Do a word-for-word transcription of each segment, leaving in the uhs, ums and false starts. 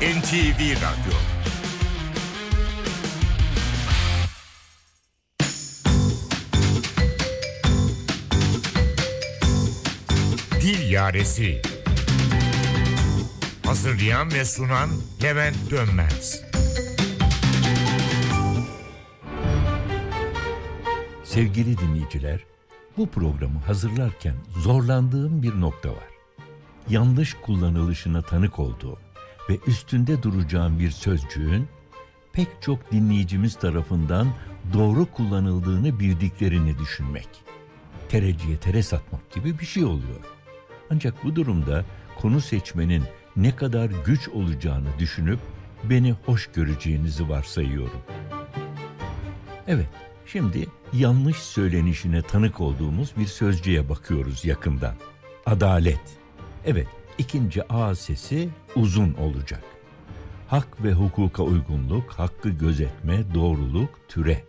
N T V Radyo. Dil Yaresi. Hazırlayan ve sunan Levent Dönmez. Sevgili dinleyiciler, bu programı hazırlarken zorlandığım bir nokta var. Yanlış kullanılışına tanık olduğum ve üstünde duracağım bir sözcüğün pek çok dinleyicimiz tarafından doğru kullanıldığını bildiklerini düşünmek. Tereciye tere satmak gibi bir şey oluyor. Ancak bu durumda konu seçmenin ne kadar güç olacağını düşünüp beni hoş göreceğinizi varsayıyorum. Evet, şimdi yanlış söylenişine tanık olduğumuz bir sözcüğe bakıyoruz yakından. Adalet. Evet, ikinci A sesi uzun olacak. Hak ve hukuka uygunluk, hakkı gözetme, doğruluk, türe.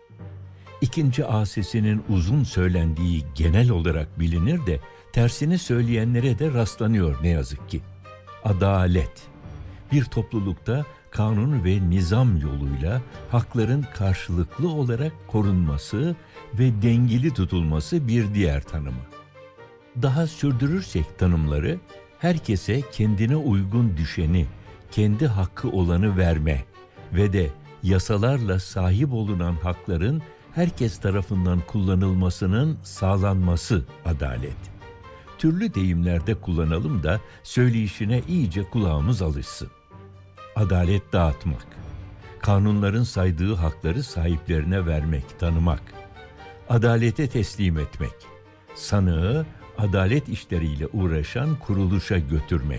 İkinci A sesinin uzun söylendiği genel olarak bilinir de tersini söyleyenlere de rastlanıyor ne yazık ki. Adalet. Bir toplulukta kanun ve nizam yoluyla hakların karşılıklı olarak korunması ve dengeli tutulması bir diğer tanımı. Daha sürdürürsek tanımları, herkese kendine uygun düşeni, kendi hakkı olanı verme ve de yasalarla sahip olunan hakların herkes tarafından kullanılmasının sağlanması adalet. Türlü deyimlerde kullanalım da söyleyişine iyice kulağımız alışsın. Adalet dağıtmak, kanunların saydığı hakları sahiplerine vermek, tanımak, adalete teslim etmek, sanığı adalet işleriyle uğraşan kuruluşa götürmek,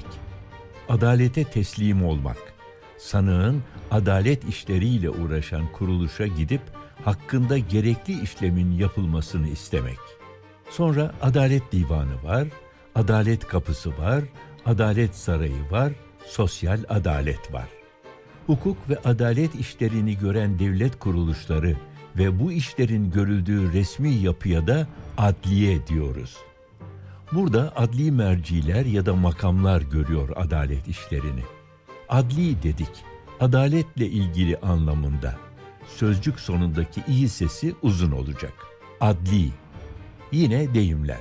adalete teslim olmak, sanığın adalet işleriyle uğraşan kuruluşa gidip hakkında gerekli işlemin yapılmasını istemek. Sonra adalet divanı var, adalet kapısı var, adalet sarayı var, sosyal adalet var. Hukuk ve adalet işlerini gören devlet kuruluşları ve bu işlerin görüldüğü resmi yapıya da adliye diyoruz. Burada adli merciler ya da makamlar görüyor adalet işlerini. Adli dedik, adaletle ilgili anlamında. Sözcük sonundaki i sesi uzun olacak. Adli. Yine deyimler.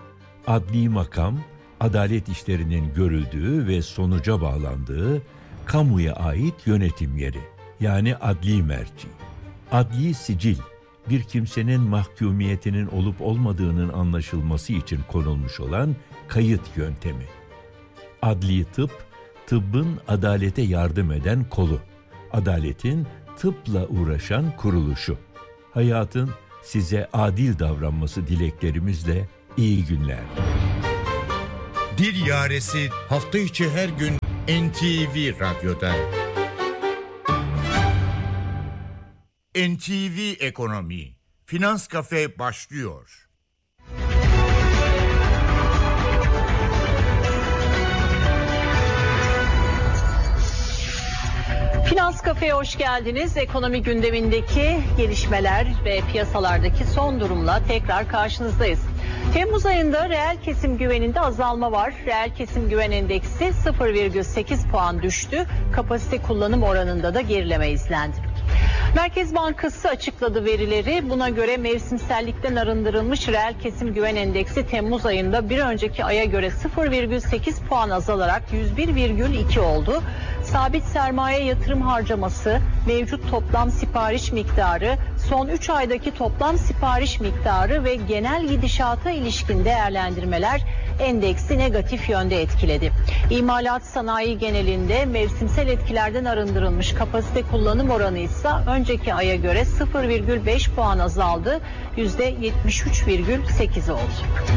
Adli makam, adalet işlerinin görüldüğü ve sonuca bağlandığı kamuya ait yönetim yeri, yani adli merci. Adli sicil, bir kimsenin mahkumiyetinin olup olmadığının anlaşılması için konulmuş olan kayıt yöntemi. Adli tıp, tıbbın adalete yardım eden kolu, adaletin tıpla uğraşan kuruluşu. Hayatın size adil davranması dileklerimizle iyi günler. Dil Yaresi hafta içi her gün N T V Radyo'da. N T V Ekonomi Finans Kafe başlıyor. Finans Kafe'ye hoş geldiniz. Ekonomi gündemindeki gelişmeler ve piyasalardaki son durumla tekrar karşınızdayız. Temmuz ayında reel kesim güveninde azalma var. Reel kesim güven endeksi sıfır virgül sekiz puan düştü. Kapasite kullanım oranında da gerileme izlendi. Merkez Bankası açıkladı verileri. Buna göre mevsimsellikten arındırılmış reel kesim güven endeksi Temmuz ayında bir önceki aya göre sıfır virgül sekiz puan azalarak yüz bir virgül iki oldu. Sabit sermaye yatırım harcaması, mevcut toplam sipariş miktarı, son üç aydaki toplam sipariş miktarı ve genel gidişata ilişkin değerlendirmeler endeksi negatif yönde etkiledi. İmalat sanayi genelinde mevsimsel etkilerden arındırılmış kapasite kullanım oranı ise önceki aya göre sıfır virgül beş puan azaldı, yüzde yetmiş üç virgül sekiz oldu.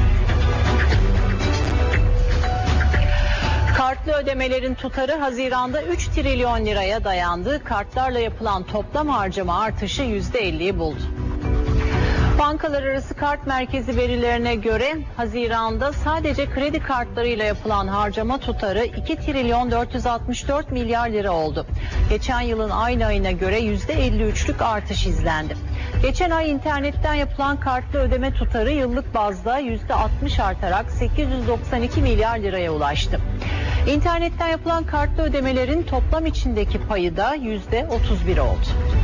Kartlı ödemelerin tutarı Haziran'da üç trilyon liraya dayandı. Kartlarla yapılan toplam harcama artışı yüzde elliyi buldu. Bankalar arası kart merkezi verilerine göre Haziran'da sadece kredi kartlarıyla yapılan harcama tutarı iki trilyon dört yüz altmış dört milyar lira oldu. Geçen yılın aynı ayına göre yüzde elli üçlük artış izlendi. Geçen ay internetten yapılan kartlı ödeme tutarı yıllık bazda yüzde altmış artarak sekiz yüz doksan iki milyar liraya ulaştı. İnternetten yapılan kartlı ödemelerin toplam içindeki payı da yüzde otuz bir oldu.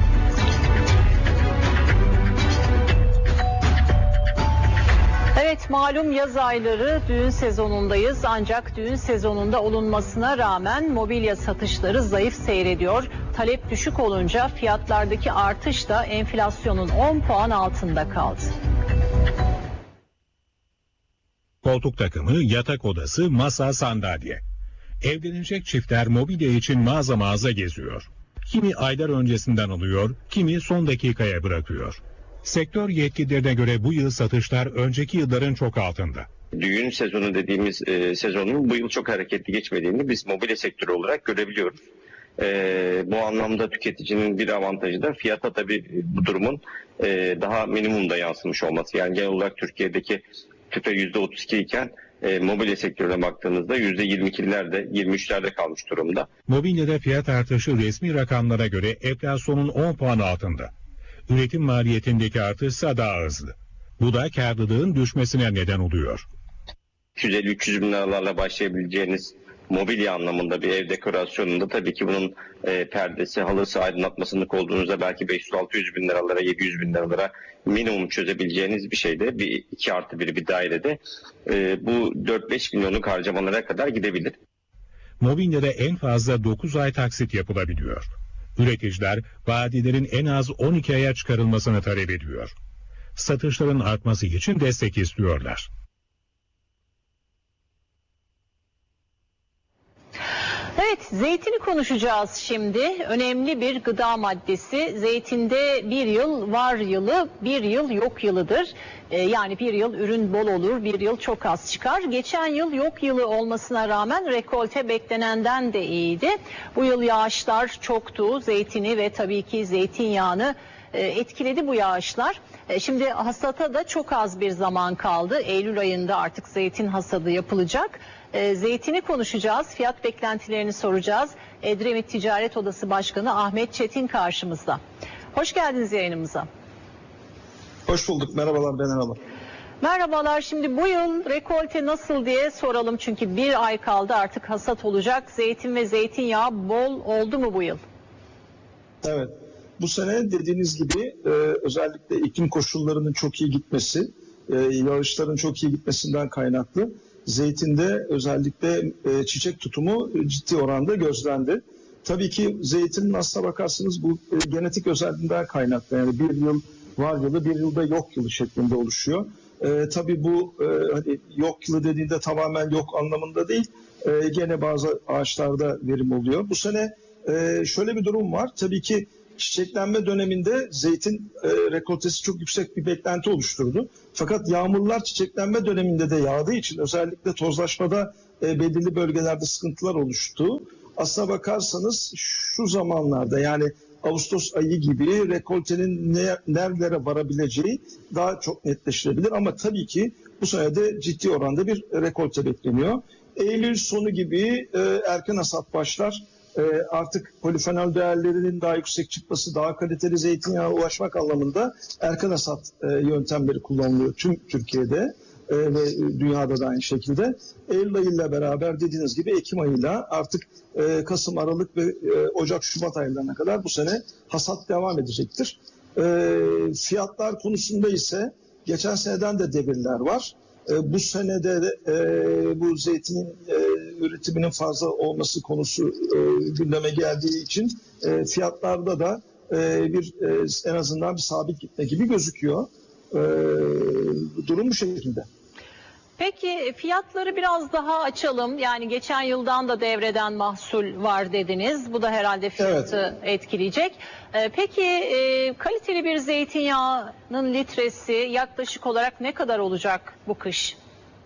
Evet, malum yaz ayları, düğün sezonundayız, ancak düğün sezonunda olunmasına rağmen mobilya satışları zayıf seyrediyor. Talep düşük olunca fiyatlardaki artış da enflasyonun on puan altında kaldı. Koltuk takımı, yatak odası, masa, sandalye. Evlenecek çiftler mobilya için mağaza mağaza geziyor. Kimi aylar öncesinden alıyor, kimi son dakikaya bırakıyor. Sektör yetkililerine göre bu yıl satışlar önceki yılların çok altında. Düğün sezonu dediğimiz e, sezonun bu yıl çok hareketli geçmediğini biz mobilya sektörü olarak görebiliyoruz. E, bu anlamda tüketicinin bir avantajı da fiyata tabii bu durumun e, daha minimumda yansımış olması. Yani genel olarak Türkiye'deki tüfe yüzde otuz iki iken e, mobilya sektörüne baktığınızda yüzde yirmi ikilerde, yirmi üçlerde kalmış durumda. Mobilyada fiyat artışı resmi rakamlara göre enflasyonun on puan altında. Üretim maliyetindeki artışsa daha hızlı. Bu da kârlılığın düşmesine neden oluyor. iki yüz elli üç yüz bin liralarla başlayabileceğiniz mobilya anlamında bir ev dekorasyonunda tabii ki bunun e, perdesi, halısı, aydınlatmasını koyduğunuzda belki beş yüz altı yüz bin liralara, yedi yüz bin liralara minimum çözebileceğiniz bir şeyde, bir iki artı bir bir dairede e, bu dört beş milyonluk harcamalara kadar gidebilir. Mobilyada en fazla dokuz ay taksit yapılabiliyor. Üreticiler vadelerin en az on iki aya çıkarılmasını talep ediyor. Satışların artması için destek istiyorlar. Evet, zeytini konuşacağız şimdi. Önemli bir gıda maddesi. Zeytinde bir yıl var yılı, bir yıl yok yılıdır. Ee, yani bir yıl ürün bol olur, bir yıl çok az çıkar. Geçen yıl yok yılı olmasına rağmen rekolte beklenenden de iyiydi. Bu yıl yağışlar çoktu. Zeytini ve tabii ki zeytinyağını e, etkiledi bu yağışlar. E, şimdi hasata da çok az bir zaman kaldı. Eylül ayında artık zeytin hasadı yapılacak. E, zeytini konuşacağız, fiyat beklentilerini soracağız. Edremit Ticaret Odası Başkanı Ahmet Çetin karşımızda. Hoş geldiniz yayınımıza. Hoş bulduk. Merhabalar Bener Hanım. Merhabalar. Şimdi bu yıl rekolte nasıl diye soralım. Çünkü bir ay kaldı, artık hasat olacak. Zeytin ve zeytinyağı bol oldu mu bu yıl? Evet. Bu sene dediğiniz gibi e, özellikle iklim koşullarının çok iyi gitmesi, e, yağışların çok iyi gitmesinden kaynaklı zeytinde özellikle e, çiçek tutumu ciddi oranda gözlendi. Tabii ki zeytinin aslına bakarsanız bu e, genetik özelliğinden kaynaklı. Yani bir yıl var yılı, bir yılda yok yılı şeklinde oluşuyor. E, tabii bu e, hani yok yılı dediğinde tamamen yok anlamında değil. E, gene bazı ağaçlarda verim oluyor. Bu sene e, şöyle bir durum var. Tabii ki çiçeklenme döneminde zeytin e, rekoltesi çok yüksek bir beklenti oluşturdu. Fakat yağmurlar çiçeklenme döneminde de yağdığı için özellikle tozlaşmada e, belirli bölgelerde sıkıntılar oluştu. Aslına bakarsanız şu zamanlarda, yani Ağustos ayı gibi rekoltenin ne, nerelere varabileceği daha çok netleştirebilir. Ama tabii ki bu sene de ciddi oranda bir rekolte bekleniyor. Eylül sonu gibi e, erken hasat başlar. E, artık polifenol değerlerinin daha yüksek çıkması, daha kaliteli zeytinyağı ulaşmak anlamında erken hasat e, yöntemleri kullanılıyor tüm Türkiye'de e, ve dünyada da aynı şekilde. Eylül ayıyla beraber dediğiniz gibi Ekim ayıyla artık e, Kasım, Aralık ve e, Ocak, Şubat aylarına kadar bu sene hasat devam edecektir. E, fiyatlar konusunda ise geçen seneden de devirler var. E, bu senede de, e, bu zeytinin e, üretiminin fazla olması konusu e, gündeme geldiği için e, fiyatlarda da e, bir e, en azından bir sabit gitme gibi gözüküyor. E, durum bu şekilde. Peki fiyatları biraz daha açalım. Yani geçen yıldan da devreden mahsul var dediniz. Bu da herhalde fiyatı evet. etkileyecek. Ee, peki e, kaliteli bir zeytinyağının litresi yaklaşık olarak ne kadar olacak bu kış?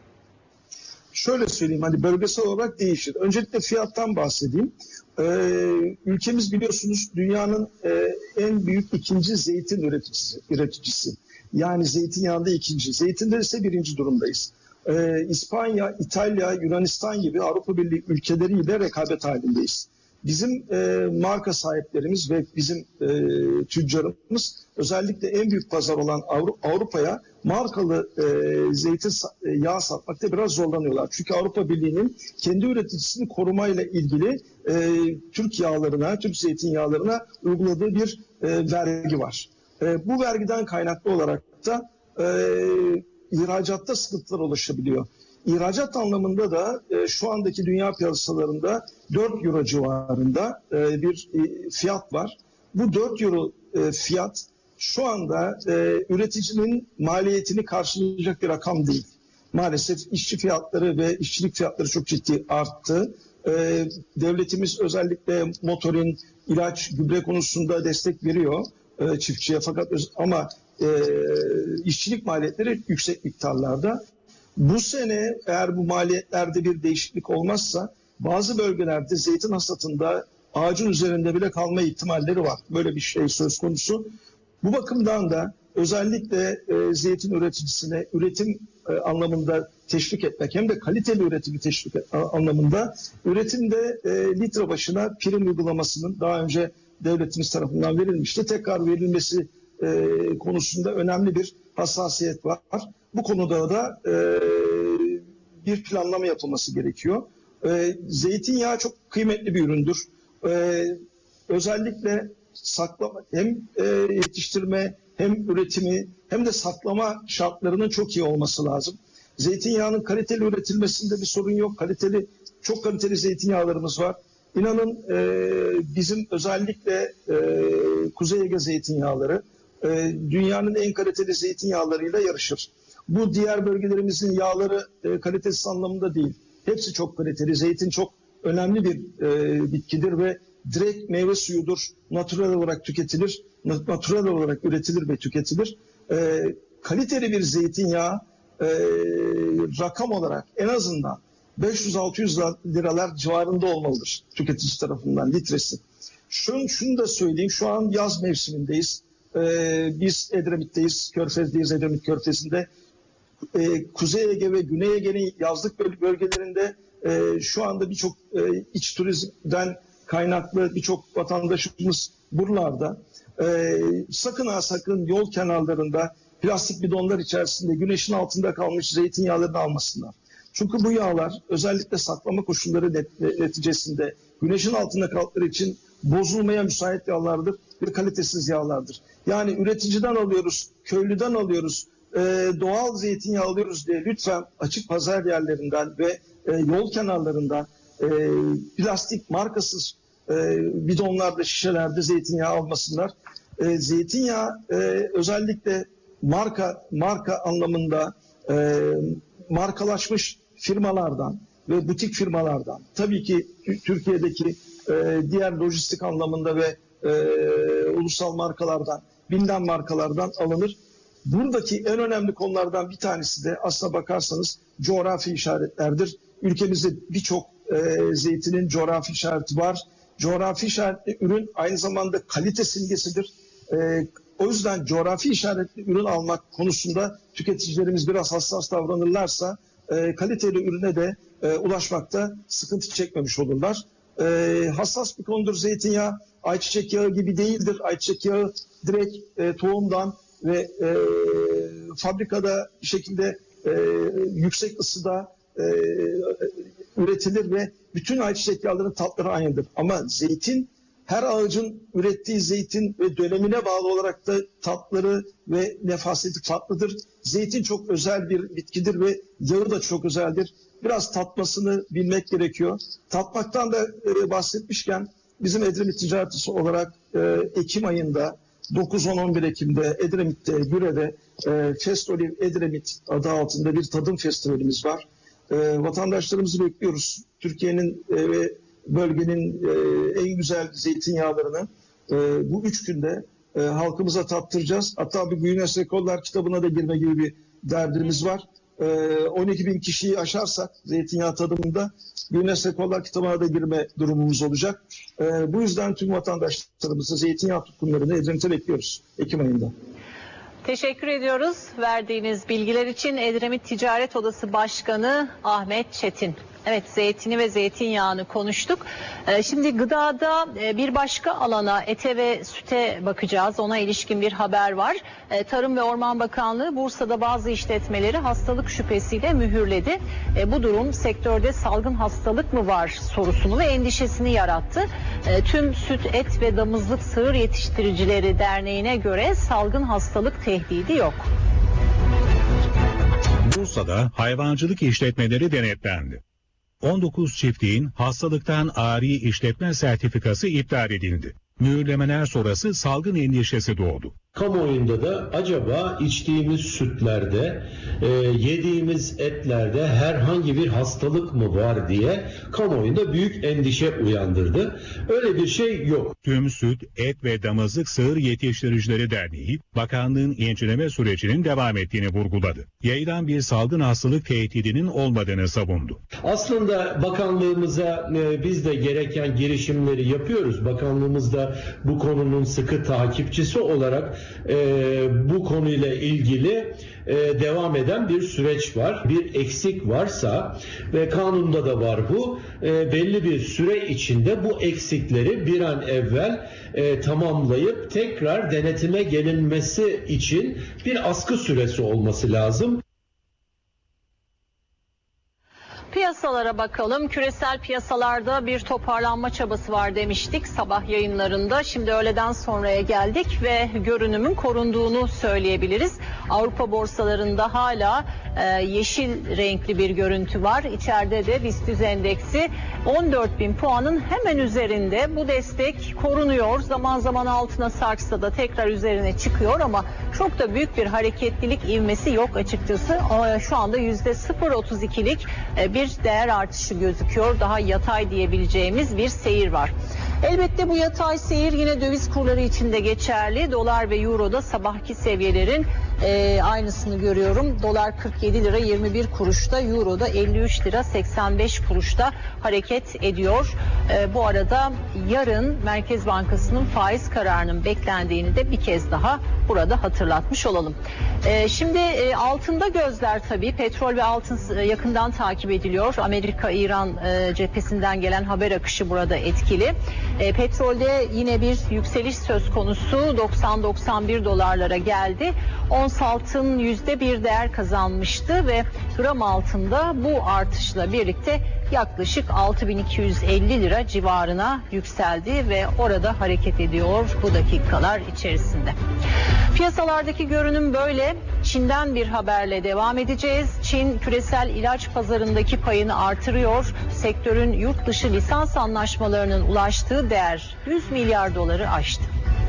Şöyle söyleyeyim, hani bölgesel olarak değişir. Öncelikle fiyattan bahsedeyim. Ee, ülkemiz biliyorsunuz dünyanın e, en büyük ikinci zeytin üreticisi. üreticisi. Yani zeytinyağında ikinci. Zeytinde ise birinci durumdayız. Ee, İspanya, İtalya, Yunanistan gibi Avrupa Birliği ülkeleriyle rekabet halindeyiz. bizim e, marka sahiplerimiz ve bizim e, tüccarımız özellikle en büyük pazar olan Avru- Avrupa'ya markalı e, zeytin e, yağı satmakta biraz zorlanıyorlar. Çünkü Avrupa Birliği'nin kendi üreticisini korumayla ilgili e, Türk yağlarına, Türk zeytinyağlarına uyguladığı bir e, vergi var. E, bu vergiden kaynaklı olarak da e, ihracatta sıkıntılar oluşabiliyor. İhracat anlamında da e, şu andaki dünya piyasalarında dört euro civarında e, bir e, fiyat var. Bu dört euro e, fiyat şu anda e, üreticinin maliyetini karşılayacak bir rakam değil. Maalesef işçi fiyatları ve işçilik fiyatları çok ciddi arttı. E, devletimiz özellikle motorin, ilaç, gübre konusunda destek veriyor e, çiftçiye fakat öz- ama e, işçilik maliyetleri yüksek miktarlarda. Bu sene eğer bu maliyetlerde bir değişiklik olmazsa bazı bölgelerde zeytin hasatında ağacın üzerinde bile kalma ihtimalleri var. Böyle bir şey söz konusu. Bu bakımdan da özellikle e, zeytin üreticisine üretim e, anlamında teşvik etmek hem de kaliteli üretimi teşvik etmek anlamında üretimde e, litre başına prim uygulamasının daha önce devletimiz tarafından verilmişti. Tekrar verilmesi e, konusunda önemli bir hassasiyet var. Bu konuda da e, bir planlama yapılması gerekiyor. E, zeytinyağı çok kıymetli bir üründür. E, özellikle saklama hem e, yetiştirme hem üretimi hem de saklama şartlarının çok iyi olması lazım. Zeytinyağının kaliteli üretilmesinde bir sorun yok. Kaliteli, çok kaliteli zeytinyağlarımız var. İnanın e, bizim özellikle e, Kuzey Ege zeytinyağları e, dünyanın en kaliteli zeytinyağlarıyla yarışır. Bu diğer bölgelerimizin yağları e, kalitesi anlamında değil. Hepsi çok kaliteli. Zeytin çok önemli bir e, bitkidir ve direkt meyve suyudur. Natürel olarak tüketilir. Natürel olarak üretilir ve tüketilir. E, kaliteli bir zeytinyağı e, rakam olarak en azından beş yüz altı yüz liralar civarında olmalıdır tüketici tarafından litresi. Şunu, şunu da söyleyeyim. Şu an yaz mevsimindeyiz. E, biz Edremit'teyiz. Körfez'deyiz. Edremit Körfezi'nde. Ee, Kuzey Ege ve Güney Ege'nin yazlık bölgelerinde e, şu anda birçok e, iç turizmden kaynaklı birçok vatandaşımız buralarda. E, sakın ha sakın yol kenarlarında plastik bidonlar içerisinde güneşin altında kalmış zeytinyağlarını almasınlar. Çünkü bu yağlar özellikle saklama koşulları net, neticesinde güneşin altında kaldıkları için bozulmaya müsait yağlardır ve kalitesiz yağlardır. Yani üreticiden alıyoruz, köylüden alıyoruz, e, doğal zeytinyağı alıyoruz diye lütfen açık pazar yerlerinden ve e, yol kenarlarından e, plastik markasız e, bidonlarda, şişelerde zeytinyağı almasınlar. E, zeytinyağı e, özellikle marka marka anlamında e, markalaşmış firmalardan ve butik firmalardan, tabii ki Türkiye'deki e, diğer lojistik anlamında ve e, ulusal markalardan, bilinen markalardan alınır. Buradaki en önemli konulardan bir tanesi de aslına bakarsanız coğrafi işaretlerdir. Ülkemizde birçok e, zeytinin coğrafi işareti var. Coğrafi işaretli ürün aynı zamanda kalite simgesidir. E, o yüzden coğrafi işaretli ürün almak konusunda tüketicilerimiz biraz hassas davranırlarsa e, kaliteli ürüne de e, ulaşmakta sıkıntı çekmemiş olurlar. E, hassas bir konudur zeytinyağı. Ayçiçek yağı gibi değildir. Ayçiçek yağı direkt e, tohumdan ve e, fabrikada bir şekilde e, yüksek ısıda e, üretilir ve bütün ayçiçek yağlarının tatları aynıdır. Ama zeytin, her ağacın ürettiği zeytin ve dönemine bağlı olarak da tatları ve nefaseti farklıdır. Zeytin çok özel bir bitkidir ve yağı da çok özeldir. Biraz tatmasını bilmek gerekiyor. Tatmaktan da e, bahsetmişken bizim Edremit Ticaret Odası olarak e, Ekim ayında dokuz on on bir Ekim'de Edremit'te, Güre'de e, Festoliv Edremit adı altında bir tadım festivalimiz var. E, vatandaşlarımızı bekliyoruz. Türkiye'nin e, ve bölgenin e, en güzel zeytinyağlarını e, bu üç günde e, halkımıza tattıracağız. Hatta bir Guinness Rekorlar kitabına da girme gibi bir derdimiz var. E, on iki bin kişiyi aşarsak zeytinyağı tadımında Guinness Rekorlar kitabına da girme durumumuz olacak. E, bu yüzden tüm vatandaşlarımızı zeytinyağı tutkunlarını Edremit'e bekliyoruz Ekim ayında. Teşekkür ediyoruz verdiğiniz bilgiler için. Edremit Ticaret Odası Başkanı Ahmet Çetin. Evet, zeytini ve zeytinyağını konuştuk. Ee, şimdi gıdada e, bir başka alana, ete ve süte bakacağız. Ona ilişkin bir haber var. E, Tarım ve Orman Bakanlığı Bursa'da bazı işletmeleri hastalık şüphesiyle mühürledi. E, bu durum sektörde salgın hastalık mı var sorusunu ve endişesini yarattı. E, tüm Süt, Et ve Damızlık Sığır Yetiştiricileri Derneği'ne göre salgın hastalık tehdidi yok. Bursa'da hayvancılık işletmeleri denetlendi. on dokuz çiftliğin hastalıktan ari işletme sertifikası iptal edildi. Mühürlemeler sonrası salgın endişesi doğdu. Kamuoyunda da acaba içtiğimiz sütlerde, e, yediğimiz etlerde herhangi bir hastalık mı var diye kamuoyunda büyük endişe uyandırdı. Öyle bir şey yok. Tüm Süt, Et ve Damızlık Sığır Yetiştiricileri Derneği, bakanlığın inceleme sürecinin devam ettiğini vurguladı. Yayılan bir salgın hastalık tehdidinin olmadığını savundu. Aslında bakanlığımıza e, biz de gereken girişimleri yapıyoruz. Bakanlığımız da bu konunun sıkı takipçisi olarak e, bu konuyla ilgili e, devam eden bir süreç var. Bir eksik varsa ve kanunda da var bu, e, belli bir süre içinde bu eksikleri bir an evvel e, tamamlayıp tekrar denetime gelinmesi için bir askı süresi olması lazım. Piyasalara bakalım. Küresel piyasalarda bir toparlanma çabası var demiştik sabah yayınlarında. Şimdi öğleden sonraya geldik ve görünümün korunduğunu söyleyebiliriz. Avrupa borsalarında hala e, yeşil renkli bir görüntü var. İçeride de BIST endeksi on dört bin puanın hemen üzerinde. Bu destek korunuyor. Zaman zaman altına sarksa da tekrar üzerine çıkıyor ama çok da büyük bir hareketlilik ivmesi yok açıkçası. Şu anda yüzde sıfır virgül otuz ikilik bir değer artışı gözüküyor. Daha yatay diyebileceğimiz bir seyir var. Elbette bu yatay seyir yine döviz kurları için de geçerli. Dolar ve Euro'da sabahki seviyelerin e, aynısını görüyorum. Dolar kırk yedi lira yirmi bir kuruşta, Euro'da elli üç lira seksen beş kuruşta hareket ediyor. E, bu arada yarın Merkez Bankası'nın faiz kararının beklendiğini de bir kez daha burada hatırlatmış olalım. E, şimdi e, altında gözler tabii. Petrol ve altın yakından takip ediliyor. Amerika-İran e, cephesinden gelen haber akışı burada etkili. E, petrolde yine bir yükseliş söz konusu, doksan doksan bir dolarlara geldi. Ons altın yüzde bir değer kazanmıştı ve gram altında bu artışla birlikte yaklaşık altı bin iki yüz elli lira civarına yükseldi ve orada hareket ediyor bu dakikalar içerisinde. Piyasalardaki görünüm böyle. Çin'den bir haberle devam edeceğiz. Çin küresel ilaç pazarındaki payını artırıyor. Sektörün yurt dışı lisans anlaşmalarının ulaştığı değer yüz milyar doları aştı.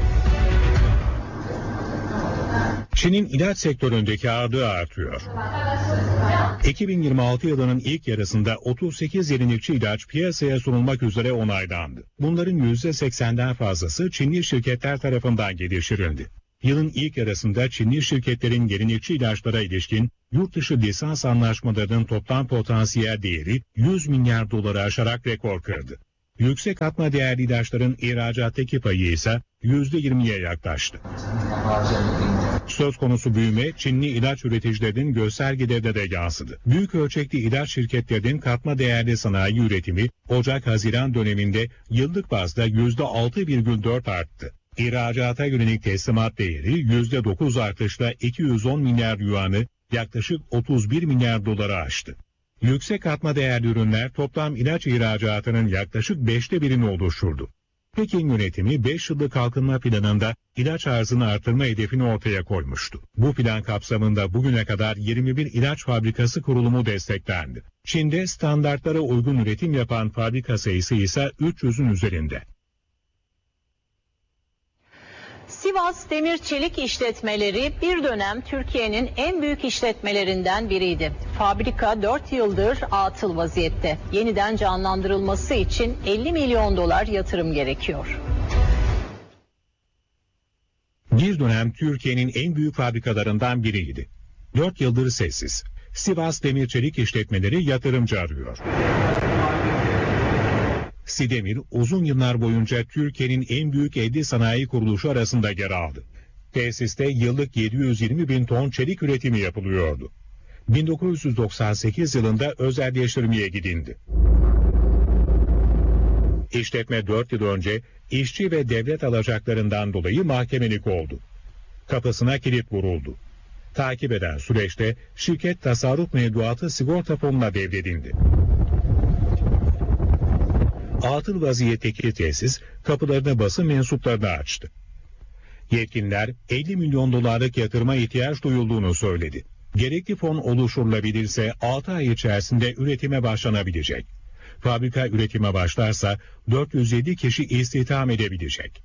Çin'in ilaç sektöründeki ağırlığı artıyor. iki bin yirmi altı yılının ilk yarısında otuz sekiz yenilikçi ilaç piyasaya sunulmak üzere onaylandı. Bunların yüzde seksenden fazlası Çinli şirketler tarafından geliştirildi. Yılın ilk yarısında Çinli şirketlerin yenilikçi ilaçlara ilişkin yurt dışı lisans anlaşmalarının toplam potansiyel değeri yüz milyar doları aşarak rekor kırdı. Yüksek katma değerli ilaçların ihracattaki payı ise yüzde yirmiye yaklaştı. Söz konusu büyüme Çinli ilaç üreticilerinin göstergelerinde de yansıdı. Büyük ölçekli ilaç şirketlerinin katma değerli sanayi üretimi Ocak-Haziran döneminde yıllık bazda yüzde altı virgül dört arttı. İhracata yönelik teslimat değeri yüzde dokuz artışla iki yüz on milyar yuanı yaklaşık otuz bir milyar doları aştı. Yüksek katma değerli ürünler toplam ilaç ihracatının yaklaşık beşte birini oluşturdu. Pekin yönetimi beş yıllık kalkınma planında ilaç arzını artırma hedefini ortaya koymuştu. Bu plan kapsamında bugüne kadar yirmi bir ilaç fabrikası kurulumu desteklendi. Çin'de standartlara uygun üretim yapan fabrika sayısı ise üç yüzün üzerinde. Sivas Demir Çelik İşletmeleri bir dönem Türkiye'nin en büyük işletmelerinden biriydi. Fabrika dört yıldır atıl vaziyette. Yeniden canlandırılması için elli milyon dolar yatırım gerekiyor. Bir dönem Türkiye'nin en büyük fabrikalarından biriydi. dört yıldır sessiz. Sivas Demir Çelik İşletmeleri yatırımcı arıyor. Sidemir uzun yıllar boyunca Türkiye'nin en büyük elde sanayi kuruluşu arasında yer aldı. Tesiste yıllık yedi yüz yirmi bin ton çelik üretimi yapılıyordu. bin dokuz yüz doksan sekiz yılında özelleştirmeye gidildi. İşletme dört yıl önce işçi ve devlet alacaklarından dolayı mahkemelik oldu. Kapısına kilit vuruldu. Takip eden süreçte şirket tasarruf mevduatı sigorta fonuna devredildi. Atıl vaziyetteki tesis kapılarını basın mensuplarına açtı. Yetkililer elli milyon dolarlık yatırıma ihtiyaç duyulduğunu söyledi. Gerekli fon oluşturulabilirse altı ay içerisinde üretime başlanabilecek. Fabrika üretime başlarsa dört yüz yedi kişi istihdam edebilecek.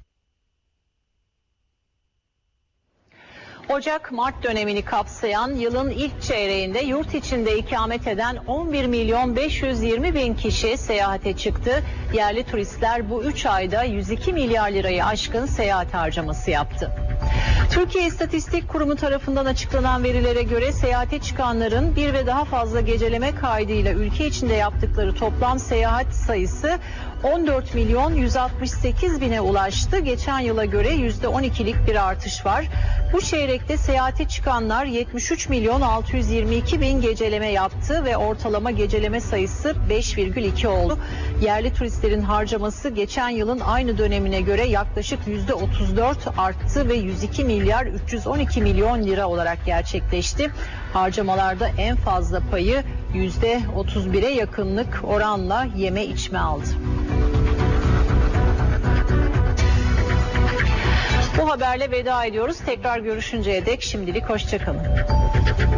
Ocak-Mart dönemini kapsayan yılın ilk çeyreğinde yurt içinde ikamet eden on bir milyon beş yüz yirmi bin kişi seyahate çıktı. Yerli turistler bu üç ayda yüz iki milyar lirayı aşkın seyahat harcaması yaptı. Türkiye İstatistik Kurumu tarafından açıklanan verilere göre seyahate çıkanların bir ve daha fazla geceleme kaydıyla ülke içinde yaptıkları toplam seyahat sayısı on dört milyon yüz altmış sekiz bine ulaştı. Geçen yıla göre yüzde on ikilik bir artış var. Bu çeyrekte seyahate çıkanlar yetmiş üç milyon altı yüz yirmi iki bin geceleme yaptı ve ortalama geceleme sayısı beş virgül iki oldu. Yerli turistlerin harcaması geçen yılın aynı dönemine göre yaklaşık yüzde otuz dört arttı ve yüz iki milyar üç yüz on iki milyon lira olarak gerçekleşti. Harcamalarda en fazla payı yüzde otuz bire yakınlık oranla yeme içme aldı. Bu haberle veda ediyoruz. Tekrar görüşünceye dek şimdilik hoşça kalın.